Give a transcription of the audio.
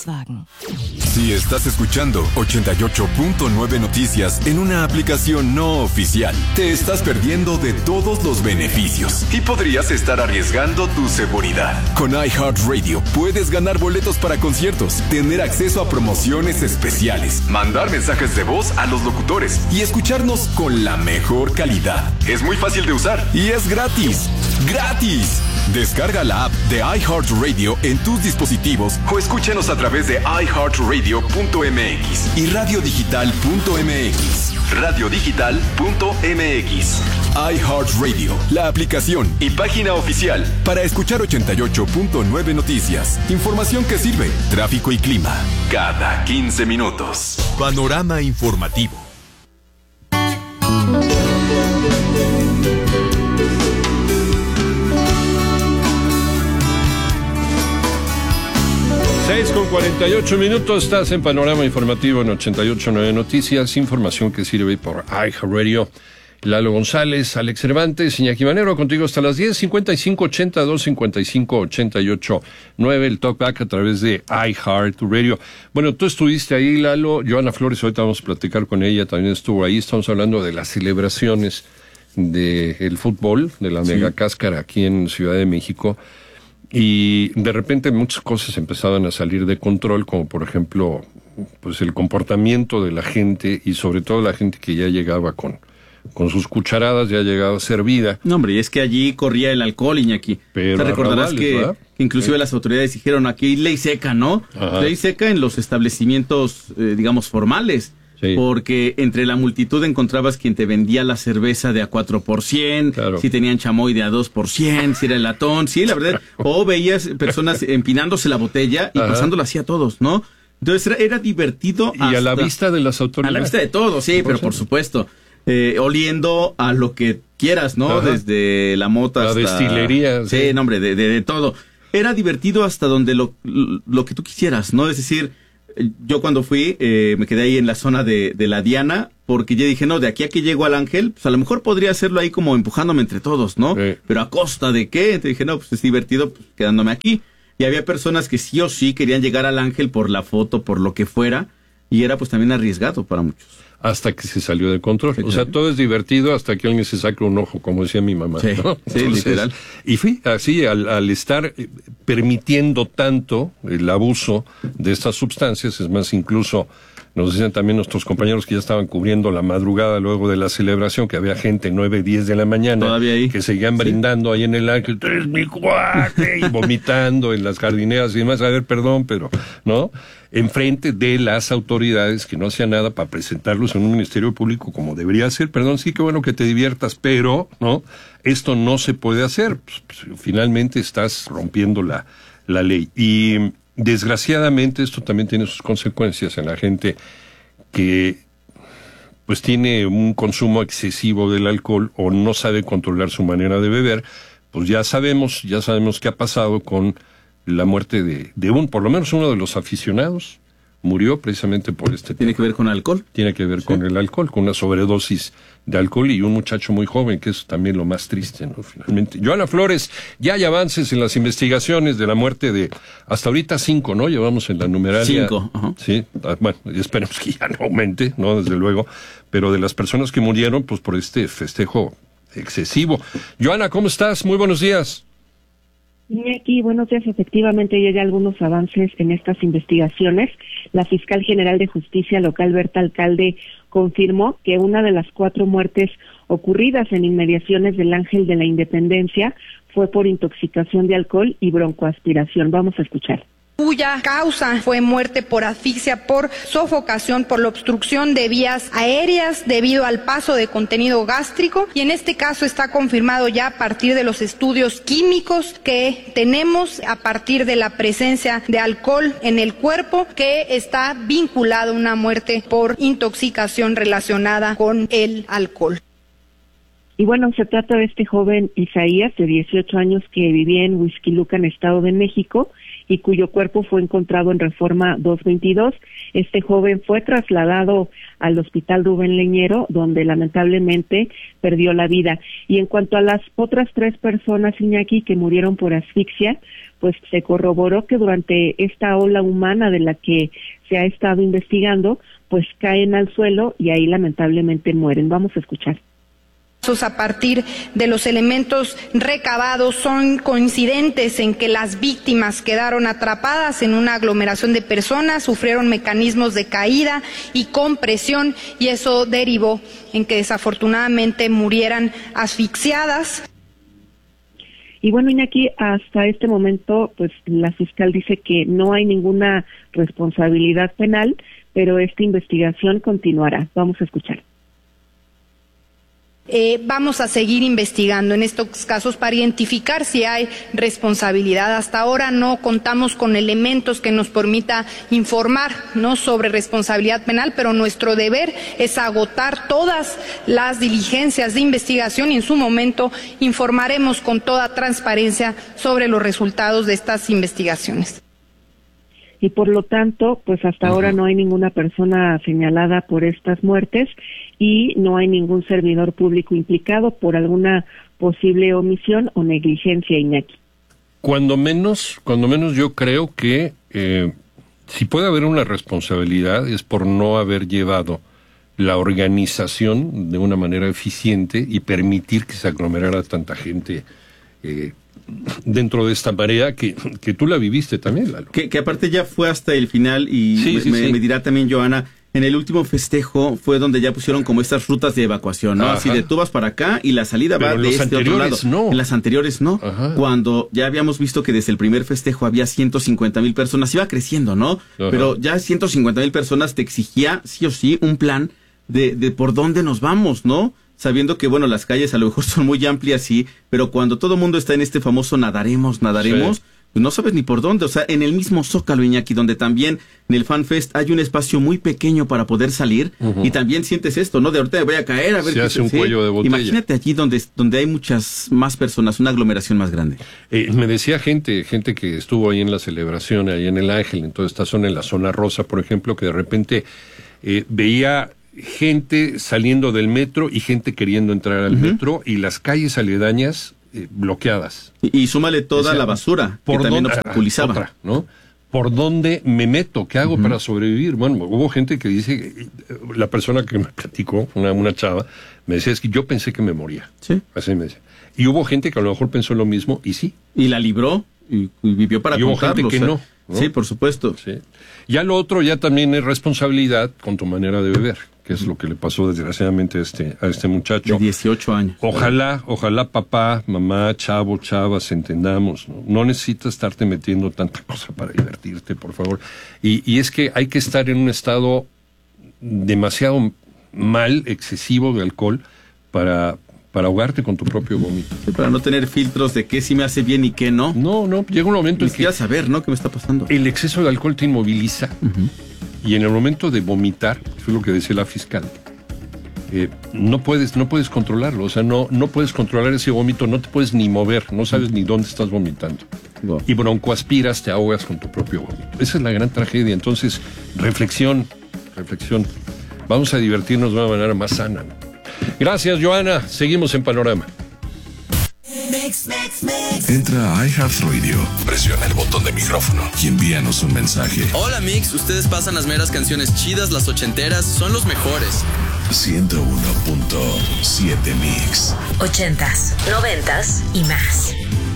Volkswagen. Si estás escuchando 88.9 Noticias en una aplicación no oficial, te estás perdiendo de todos los beneficios y podrías estar arriesgando tu seguridad. Con iHeartRadio puedes ganar boletos para conciertos, tener acceso a promociones especiales, mandar mensajes de voz a los locutores y escucharnos con la mejor calidad. Es muy fácil de usar y es gratis. ¡Gratis! Descarga la app de iHeartRadio en tus dispositivos o escúchanos a través de iHeartRadio.mx y radiodigital.mx. Radiodigital.mx. iHeartRadio, la aplicación y página oficial para escuchar 88.9 Noticias. Información que sirve, tráfico y clima, cada 15 minutos. Panorama informativo. Con 48 minutos, estás en Panorama Informativo en 88.9 Noticias, información que sirve por iHeartRadio. Lalo González, Alex Cervantes, Iñaki Manero, contigo hasta las 10, 5580-255-88-9, el talkback a través de iHeartRadio. Bueno, tú estuviste ahí, Lalo. Joana Flores, ahorita vamos a platicar con ella, también estuvo ahí. Estamos hablando de las celebraciones del fútbol, de la mega cáscara aquí en Ciudad de México. Y de repente muchas cosas empezaban a salir de control, como por ejemplo, pues el comportamiento de la gente y sobre todo la gente que ya llegaba con sus cucharadas, ya llegaba servida. No, hombre, y es que allí corría el alcohol, Iñaki. Pero te recordarás que inclusive las autoridades dijeron, aquí hay ley seca, ¿no? Ajá. Ley seca en los establecimientos, digamos, formales. Sí. Porque entre la multitud encontrabas quien te vendía la cerveza de a 4%, claro, si tenían chamoy de a 2%, si era el latón, sí, la verdad. O veías personas empinándose la botella y pasándola así a todos, ¿no? Entonces era divertido. Y a la vista de las autoridades. A la vista de todos, sí, pero por supuesto. Oliendo a lo que quieras, ¿no? Ajá. Desde la mota hasta... La destilería. Sí, no, hombre, de todo. Era divertido hasta donde lo que tú quisieras, ¿no? Es decir... Yo cuando fui, me quedé ahí en la zona de la Diana, porque yo dije, no, de aquí a que llego al Ángel, pues a lo mejor podría hacerlo ahí como empujándome entre todos, ¿no? Sí. Pero ¿a costa de qué? Entonces dije, no, pues es divertido pues, quedándome aquí. Y había personas que sí o sí querían llegar al Ángel por la foto, por lo que fuera, y era pues también arriesgado para muchos. Hasta que se salió de control. Sí, o sea, todo es divertido hasta que alguien se saca un ojo, como decía mi mamá. Sí, ¿no? Sí, entonces, literal. Y fui así, al estar permitiendo tanto el abuso de estas sustancias, es más, incluso nos decían también nuestros compañeros que ya estaban cubriendo la madrugada luego de la celebración, que había gente 9, 10 de la mañana, todavía ahí, que seguían brindando ahí en el Ángel, tú eres mi cuate, y vomitando en las jardineras y demás, a ver, perdón, pero, ¿no? Enfrente de las autoridades que no hacían nada para presentarlos en un ministerio público como debería ser. Perdón, sí, qué bueno que te diviertas, pero, ¿no? Esto no se puede hacer. Pues, finalmente estás rompiendo la ley. Y desgraciadamente esto también tiene sus consecuencias en la gente que pues tiene un consumo excesivo del alcohol o no sabe controlar su manera de beber. Pues ya sabemos qué ha pasado con la muerte de por lo menos uno de los aficionados. Murió precisamente por este tema. ¿Tiene que ver con alcohol? Tiene que ver con el alcohol, con una sobredosis de alcohol y un muchacho muy joven, que es también lo más triste, ¿no? Finalmente. Joana Flores, ya hay avances en las investigaciones de la muerte de, hasta ahorita 5, ¿no? Llevamos en la numeralia. 5, ajá. Sí, bueno, esperemos que ya no aumente, ¿no? Desde luego. Pero de las personas que murieron, pues por este festejo excesivo. Joana, ¿cómo estás? Muy buenos días. Aquí, buenos días. Efectivamente, ya hay algunos avances en estas investigaciones. La fiscal general de Justicia Local, Berta Alcalde, confirmó que una de las 4 muertes ocurridas en inmediaciones del Ángel de la Independencia fue por intoxicación de alcohol y broncoaspiración. Vamos a escuchar. Cuya causa fue muerte por asfixia, por sofocación, por la obstrucción de vías aéreas debido al paso de contenido gástrico, y en este caso está confirmado ya a partir de los estudios químicos que tenemos a partir de la presencia de alcohol en el cuerpo, que está vinculado a una muerte por intoxicación relacionada con el alcohol. Y bueno, se trata de este joven Isaías, de 18 años, que vivía en Huixquilucan, Estado de México, y cuyo cuerpo fue encontrado en Reforma 222. Este joven fue trasladado al Hospital Rubén Leñero, donde lamentablemente perdió la vida. Y en cuanto a las otras 3 personas, Iñaki, que murieron por asfixia, pues se corroboró que durante esta ola humana de la que se ha estado investigando, pues caen al suelo y ahí lamentablemente mueren. Vamos a escuchar. A partir de los elementos recabados son coincidentes en que las víctimas quedaron atrapadas en una aglomeración de personas, sufrieron mecanismos de caída y compresión, y eso derivó en que desafortunadamente murieran asfixiadas. Y bueno, Iñaki, hasta este momento, pues la fiscal dice que no hay ninguna responsabilidad penal, pero esta investigación continuará. Vamos a escuchar. Vamos a seguir investigando en estos casos para identificar si hay responsabilidad. Hasta ahora no contamos con elementos que nos permita informar, ¿no?, sobre responsabilidad penal, pero nuestro deber es agotar todas las diligencias de investigación y en su momento informaremos con toda transparencia sobre los resultados de estas investigaciones. Y por lo tanto, pues hasta ahora no hay ninguna persona señalada por estas muertes y no hay ningún servidor público implicado por alguna posible omisión o negligencia, Iñaki. Cuando menos yo creo que si puede haber una responsabilidad es por no haber llevado la organización de una manera eficiente y permitir que se aglomerara tanta gente dentro de esta marea que tú la viviste también, Lalo. Que aparte ya fue hasta el final y sí. Me dirá también Joana, en el último festejo fue donde ya pusieron como estas rutas de evacuación, ¿no? Ajá. Así de tú vas para acá y la salida va de este otro lado. No. En las anteriores no. Ajá. Cuando ya habíamos visto que desde el primer festejo había 150,000 personas, iba creciendo, ¿no? Ajá. Pero ya 150,000 personas te exigía sí o sí un plan de por dónde nos vamos, ¿no? Sabiendo que, bueno, las calles a lo mejor son muy amplias, sí, pero cuando todo el mundo está en este famoso nadaremos, sí, pues no sabes ni por dónde. O sea, en el mismo Zócalo, Iñaki, donde también en el FanFest hay un espacio muy pequeño para poder salir, y también sientes esto, ¿no? De ahorita me voy a caer, a ver qué hace un cuello de botella. Imagínate allí donde hay muchas más personas, una aglomeración más grande. Me decía gente que estuvo ahí en la celebración, ahí en el Ángel, en toda esta zona, en la zona rosa, por ejemplo, que de repente veía gente saliendo del metro y gente queriendo entrar al metro y las calles aledañas bloqueadas. Y súmale toda la basura que también obstaculizaba. Otra, ¿no? ¿Por dónde me meto? ¿Qué hago para sobrevivir? Bueno, hubo gente que dice, la persona que me platicó, una chava, me decía, es que yo pensé que me moría. Sí. Así me decía. Y hubo gente que a lo mejor pensó lo mismo, y sí. Y la libró, y vivió para contarlo. Y hubo gente que no. Sí, por supuesto. Sí. Ya lo otro ya también es responsabilidad con tu manera de beber, que es lo que le pasó desgraciadamente a este muchacho. De 18 años. Ojalá papá, mamá, chavo, chavas, entendamos, ¿no? No necesitas estarte metiendo tanta cosa para divertirte, por favor. Y es que hay que estar en un estado demasiado mal, excesivo de alcohol para ahogarte con tu propio vómito. Sí, para no tener filtros de qué sí me hace bien y qué no. No, llega un momento en que ya saber, ¿no? ¿Qué me está pasando? El exceso de alcohol te inmoviliza. Y en el momento de vomitar, fue lo que decía la fiscal, no puedes controlarlo, o sea, no puedes controlar ese vómito, no te puedes ni mover, no sabes ni dónde estás vomitando. Wow. Y broncoaspiras, te ahogas con tu propio vómito. Esa es la gran tragedia. Entonces, reflexión. Vamos a divertirnos de una manera más sana. Gracias, Joana. Seguimos en Panorama. Entra a iHeartRadio, presiona el botón de micrófono y envíanos un mensaje. Hola Mix, ustedes pasan las meras canciones chidas, las ochenteras, son los mejores. 101.7 Mix. 80s, 90s y más.